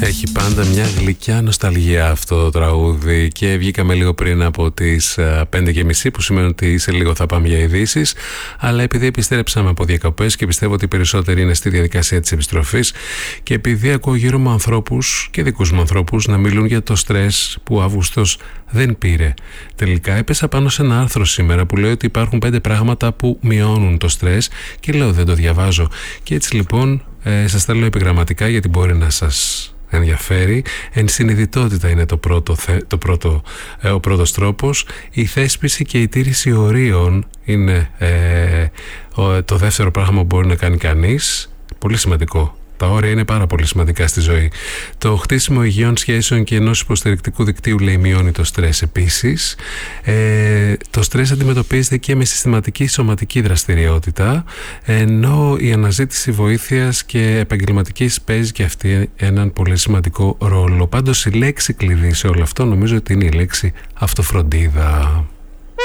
Έχει πάντα μια γλυκιά νοσταλγία αυτό το τραγούδι και βγήκαμε λίγο πριν από τις 5:30 που σημαίνει ότι σε λίγο θα πάμε για ειδήσεις, αλλά επειδή επιστρέψαμε από διακοπές και πιστεύω ότι οι περισσότεροι είναι στη διαδικασία της επιστροφής και επειδή ακούω γύρω μου ανθρώπους και δικούς μου ανθρώπους να μιλούν για το στρες που ο Αύγουστος δεν πήρε. Τελικά έπεσα πάνω σε ένα άρθρο σήμερα που λέει ότι υπάρχουν 5 πράγματα που μειώνουν το στρες και λέω δεν το διαβάζω και έτσι λοιπόν σας τα λέω επιγραμματικά γιατί μπορεί να σας ενδιαφέρει. Ενσυνειδητότητα είναι ο πρώτος τρόπος. Η θέσπιση και η τήρηση ορίων είναι το δεύτερο πράγμα που μπορεί να κάνει κανείς. Πολύ σημαντικό. Τα όρια είναι πάρα πολύ σημαντικά στη ζωή. Το χτίσιμο υγιών σχέσεων και ενός υποστηρικτικού δικτύου λέει μειώνει το στρες επίσης. Το στρες αντιμετωπίζεται και με συστηματική σωματική δραστηριότητα, ενώ η αναζήτηση βοήθειας και επαγγελματικής παίζει και αυτή έναν πολύ σημαντικό ρόλο. Πάντως η λέξη κλειδί σε όλο αυτό νομίζω ότι είναι η λέξη αυτοφροντίδα.